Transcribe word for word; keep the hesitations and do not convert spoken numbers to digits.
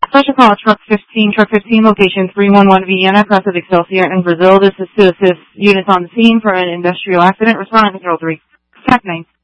Special call, Truck fifteen, Truck fifteen, location three one one Vienna, Crest of Excelsior in Brazil. This is to assist units on the scene for an industrial accident. Responding to control three. Track nine.